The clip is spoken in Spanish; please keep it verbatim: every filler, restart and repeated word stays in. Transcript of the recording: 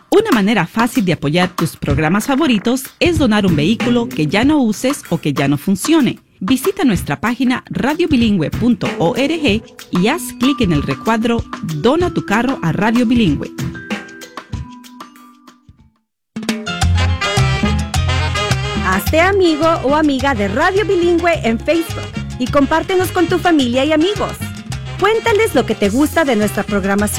Una manera fácil de apoyar tus programas favoritos es donar un vehículo que ya no uses o que ya no funcione. Visita nuestra página radio bilingüe punto org y haz clic en el recuadro Dona tu carro a Radio Bilingüe. Hazte amigo o amiga de Radio Bilingüe en Facebook y compártenos con tu familia y amigos. Cuéntales lo que te gusta de nuestra programación.